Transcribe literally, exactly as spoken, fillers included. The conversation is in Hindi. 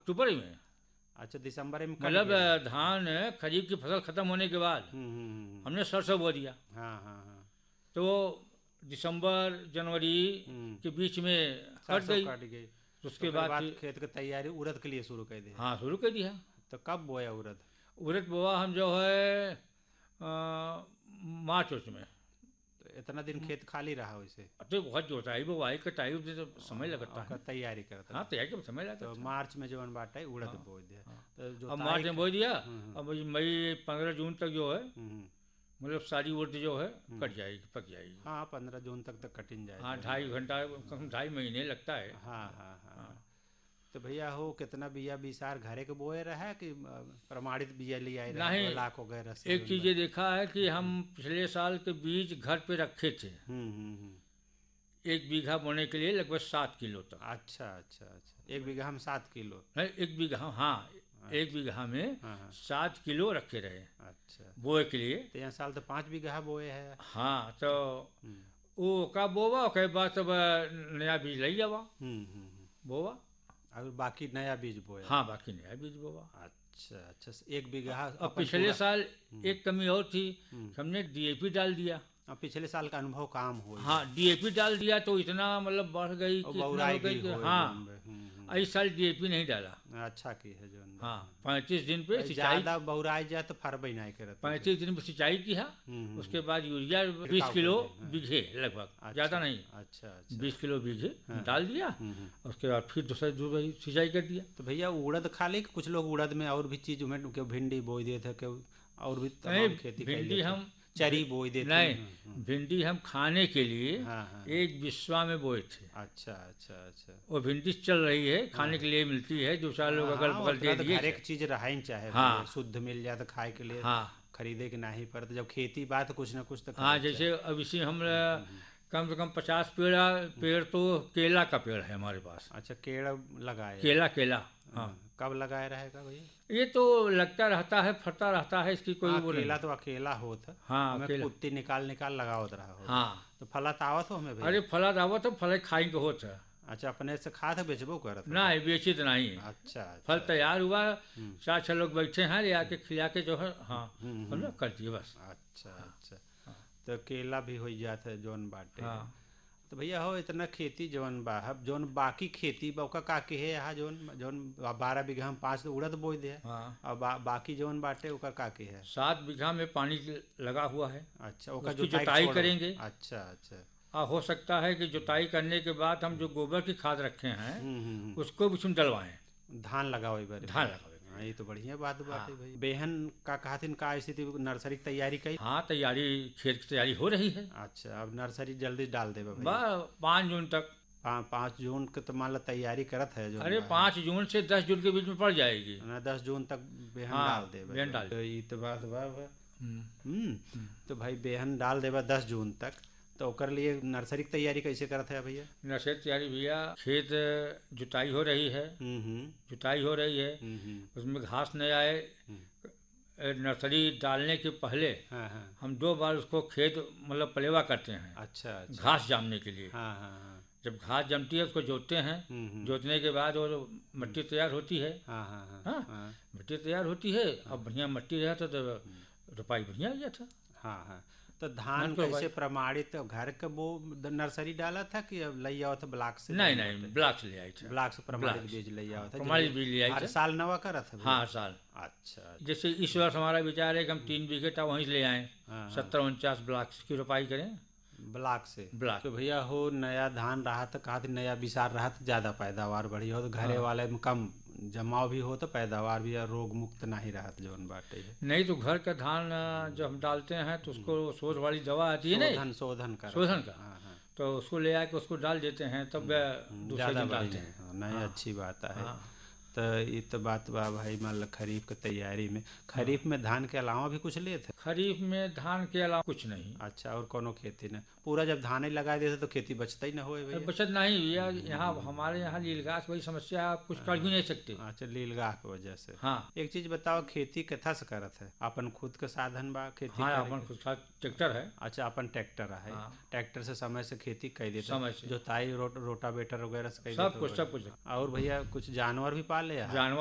अक्टूबर ही में। अच्छा, दिसंबर में कट मतलब गया। धान खरीफ की फसल खत्म होने के बाद हम्म हम्म हम्म, हमने सरसों बो दिया, हाँ हाँ हाँ। तो दिसंबर जनवरी हम्म, के बीच में कट सरसों गई। कट गई। तो तो उसके फिर बाद बात फिर खेत की तैयारी उड़द के लिए शुरू कर दी है। हाँ शुरू कर दिया। तो कब बोया उड़द? उड़द बोआ हम जो है अ, मार्च उस में। तो इतना दिन खेत खाली रहा वैसे? तो बहुत जोताई बुवाई कटाई उसमें तो समय लगता ओकर है। तैयारी करता हाँ रहे। तैयारी का समय तो लगता है। मार्च में जवन बाटा उड़द हाँ बो दिया। हाँ। तो अब मार्च जोताई में क- बो दिया। हम्म अब वही मई पंद्रह जून तक जो है हम्म मतलब सारी उड़द जो है हम्म, कट जाएगी, पक जाएगी। हाँ, पंद्रह जून तक तो कटिन जाए हाँ जवन ढाई बाटा। घंटा कम से कम ढाई महीने लगता है। हाँ हाँ हाँ हाँ। हाँ। तो भैया हो कितना बिया बिसार घरे के बोए रहा है कि अ, प्रमाणित बिया ले आए नहीं, रहा लाख वगैरह से एक जवन चीज़ बा? ये देखा है कि हम पिछले साल के बीज घर पे रखे थे, हम्म हम्म हम्म। एक बीघा बोने के लिए लगभग सात किलो तक। अच्छा अच्छा अच्छा, एक बीघा हम सात किलो। है एक बीघा, हाँ एक अच्छा, बीघा में हाँ हाँ। सात किलो रखे रहे अच्छा, बोए के लिए। तो यहाँ साल तो पाँच बीघा बोए है। हाँ तो हम्म वो का बोवा ओके बाद सब नया बीज ले जावा हम्म हम्म हम्म। बोवा। और बाकी नया बीज बोया? हाँ बाकी नया बीज बोवा। अच्छा अच्छा, एक बीघा अब अपन पिछले पूरा। साल हम्म एक कमी और थी, हम्म। हमने डीएपी डाल दिया। अब पिछले साल का अनुभव काम हो हाँ डीएपी डाल दिया तो इतना मतलब बढ़ गई और कि इतना बौराई हो गई गई कि हो हाँ जोन में। हम्म हम्म। इस साल डीएपी नहीं डाला। अच्छा की है जोन बा। हाँ पैंतीस दिन पे हाँ। सिंचाई, ज्यादा बौराई जाए तो फरबई नहीं करत है। पैंतीस दिन पे सिंचाई किया। हम्म हम्म उसके हम्म। बाद यूरिया बीस छिड़काव किलो कर दे, हाँ। बीघे लगभग, अच्छा ज़्यादा नहीं, अच्छा अच्छा। बीस किलो बीघे हाँ हाँ। डाल दिया। हम्म हम्म। उसके बाद फिर दूसरा दूसरा सिंचाई कर दिया। तो भैया उड़द खाली कि कुछ लोग उड़द में और भी चीज में के भिंडी बोई देते थे, के और भी नहीं तमाम खेती कर भिंडी लेते? हम चरी बोई देते? नहीं, हम्म, हम्म। भिंडी हम खाने के लिए हाँ हाँ। एक बिस्वा में बोए थे। अच्छा अच्छा अच्छा। वो भिंडी चल रही है, हाँ खाने के लिए मिलती है, दो चार लोग हाँ अगल हाँ, बगल उतना दे तो दिए घर थे। एक चीज रहा ही चाहे हाँ भैया, शुद्ध मिल जाए तो खाए के लिए हाँ खरीदे के नहीं पड़ते। जब खेती बात तो कुछ ना कुछ तो हाँ। करे जैसे चाहे। अब इसी हम हम्म, हम्म। कम से कम पचास पेड़ पेड़ तो केला का पेड़ है हमारे पास। अच्छा, केड़ लगाए हैं? केला केला हाँ। हाँ, कब लगाए रहेगा भैया? ये तो लगता रहता है, फरता रहता है, इसकी कोई हाँ, वो नहीं। केला तो अकेला होत है। हाँ हमें केला कुत्ती निकाल निकाल लगावत रहा हो। हाँ। तो फलत आवत हो हमें अरे भैया? फला दावा तो फल खाएंगे होता है। अच्छा, अपने से खाद बेचबो करत हो? ना बेची तो नहीं, अच्छा फल अच्छा। तैयार हुआ, हम्म चार छह लोग बैठे हैं ले आके खिला के जो है हाँ हम्म समझो हम्म। कर दिए बस। अच्छा हाँ अच्छा। हाँ तो केला भी हो जाता है जोन बाटे है। हाँ। तो भैया हो इतना खेती जोन बा अब जोन बाकी खेती बा ओका का के है यहाँ जोन जोन बारह बीघा हम पाँच तो उड़द बोई दे। हाँ और बा, बाकी जोन बाटे ओका का के है? सात बीघा में पानी लगा हुआ है, अच्छा, ओका उसकी जोताई जुताई छोड़। करेंगे। अच्छा अच्छा। और हो सकता है कि जुताई करने के बाद हम जो गोबर की खाद रखे हैं हम्म हम्म हम्म। उसको भी उसमें डलवाएं, धान लगाओ एक बार? धान लगावेंगे। हाँ, ये तो बढ़िया बात हाँ बाटे भाई। बेहन का कहथिन का स्थिति, नर्सरी की तैयारी कई? हाँ तैयारी, खेत की तैयारी हो रही है। अच्छा, अब नर्सरी जल्दी डाल देबे बा भैया? पाँच जून तक। पा, पाँच जून के तो मान लो तैयारी करत है जो अरे पाँच जून से दस जून के बीच में पड़ जाएगी। ना, दस जून तक बेहन हाँ डाल देबे बेहन जो। डाल। तो ये तो बात बा बा। हम्म, हम्म। हम्म। तो भाई बेहन डाल देबा दस जून तक, तो ओकर लिए नर्सरी की तैयारी कैसे करत है भैया? नर्सरी तैयारी भैया, खेत जुताई हो रही है, हम्म हम्म जुताई हो रही है, हम्म हम्म, उसमें घास न आए। हम्म। नर्सरी डालने के पहले हाँ हाँ। हम दो बार उसको खेत मतलब पलेवा करते हैं अच्छा अच्छा। घास जामने के लिए। हाँ हाँ हाँ। जब घास जमती है उसको जोतते हैं, हम्म हम्म। जोतने के बाद वो जो मिट्टी तैयार होती है, हाँ हाँ हाँ हाँ हाँ मिट्टी तैयार होती है। अब बढ़िया मिट्टी रहा तो, तो रोपाई बढ़िया हो जाता। हाँ हाँ। तो धान धान को कैसे भाई प्रमाणित घर के वो नर्सरी डाला था कि अब ले आओ था ब्लॉक से? नहीं जोन नहीं बाटे ब्लॉक से ले आई था। ब्लॉक से प्रमाणित ब्लॉक बीज ले आओ हाँ था कुमारी जैसे बीज ले आई हर था। साल नवा करत है भैया? हाँ साल। अच्छा। जैसे इस वर्ष हमारा विचार है कि हम तीन बीघे था वहीं से ले आए, हाँ हाँ। सत्तर उनचास ब्लॉक की रोपाई करें। ब्लॉक से? ब्लॉक तो भैया हो नया धान रहा तो कहा थी नया बिसार रहा तो ज़्यादा पैदावार बढ़ी हो, तो घरे हाँ वाले में कम जमाव भी हो तो पैदावार भी रोग मुक्त नहीं रहा जोन बाटे है। नहीं तो घर का धान जब हम डालते हैं तो उसको सोध वाली दवा आती है नहीं, शोधन शोधन कर शोधन का, हाँ हाँ। तो उसको ले आके उसको डाल देते हैं तब दूसरे ज़्यादा दिन डालते बढ़िया हैं। हाँ, नहीं हाँ अच्छी बात है। हाँ तो ये तो बात बा भाई, मान लो खरीफ की तैयारी में, हाँ। खरीफ में धान के अलावा भी कुछ ले थे? खरीफ में धान के अलावा कुछ नहीं। अच्छा, और कोनो खेती नहीं? पूरा जब धान ही लगा देते तो खेती बचता ही ना हो अरे भैया? बचत नहीं भैया, यहाँ हमारे यहाँ लीलगाछ वही समस्या, आप कुछ कर भी नहीं सकते। अच्छा, लीलगाह की वजह से। हाँ एक चीज बताओ, खेती कथा से करत है? अपन खुद के साधन बा खेती हाँ करे अपन के? खुद का ट्रैक्टर है। अच्छा, अपन ट्रैक्टर है? हाँ ट्रैक्टर से समय से खेती कर देते? समय से जोताई रो, रोटावेटर वगैरह से कर सब देते कुछ होगे? सब कुछ। और भैया कुछ जानवर भी पाल पाले हा जानवर